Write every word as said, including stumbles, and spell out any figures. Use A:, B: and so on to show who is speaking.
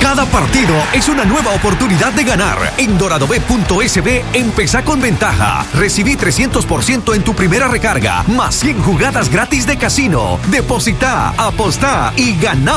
A: Cada partido es una nueva oportunidad de ganar. En doradobet punto es be, empezá con ventaja. Recibí trescientos por ciento en tu primera recarga, más cien jugadas gratis de casino. Depositá, apostá y ganá